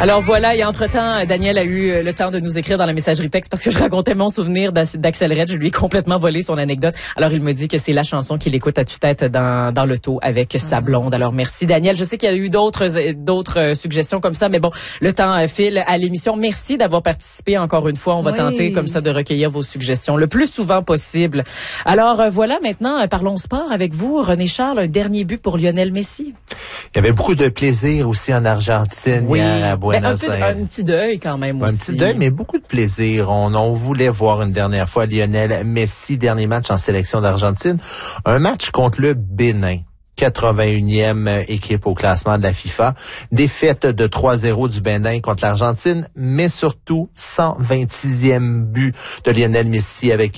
Alors voilà, et entre-temps, Daniel a eu le temps de nous écrire dans la messagerie texte parce que je racontais mon souvenir d'Axel Red. Je lui ai complètement volé son anecdote. Alors il me dit que c'est la chanson qu'il écoute à tue-tête dans l'auto avec sa blonde. Alors merci Daniel. Je sais qu'il y a eu d'autres suggestions comme ça, mais bon, le temps file à l'émission. Merci d'avoir participé encore une fois. On va tenter comme ça de recueillir vos suggestions le plus souvent possible. Alors voilà, maintenant, parlons sport avec vous. René Charles, un dernier but pour Lionel Messi. Il y avait beaucoup de plaisir aussi en Argentine hier à Buenos Aires. Un petit deuil quand même aussi. Un petit deuil, mais beaucoup de plaisir. On voulait voir une dernière fois Lionel Messi, dernier match en sélection d'Argentine. Un match contre le Bénin. 81e équipe au classement de la FIFA. Défaite de 3-0 du Bénin contre l'Argentine, mais surtout 126e but de Lionel Messi avec